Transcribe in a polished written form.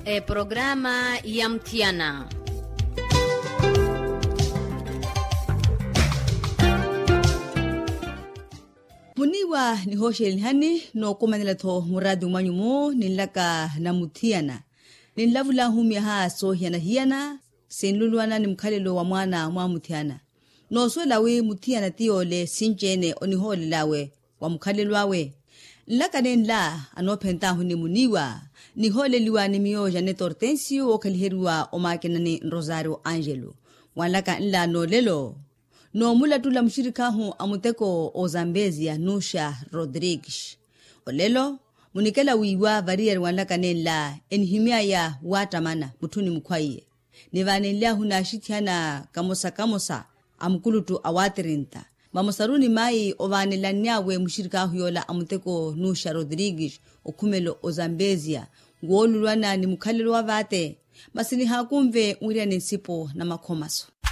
Programa ya mtiana. Muniwa ni hoshe hani no kumanila to muradu manyumo nilaka na mutiana. Nilavula humia haa sohiana hiana, senluluana ni mkalelo wa mwana mwa mutiana. No so lawe mutiana tiyo le sinjene onihole lawe wa mkalelo wawe. Nlaka nenla anopenta huni muniwa, ni hole liwa ni mio Janet Hortensio o kalherua o makina ni Rosario Angelo. Walaka nla no lelo. No mula tula mshirika hu amuteko o Zambezia Nusha Rodrigues. Olelo, munikela wiwa varier walaka nenla enhimia ya watamana mutuni mkwaiye. Nivanenlia hunashitiana kamosa amkulutu awatirinta. Mamosaruni mai ovanelanyawe mshirika huyola amuteko Nusha Rodrigues okumelo o Zambezia. Nguolulwana ni mukhalelo wa vate. Masini hakumve uria ninsipo na makomaso.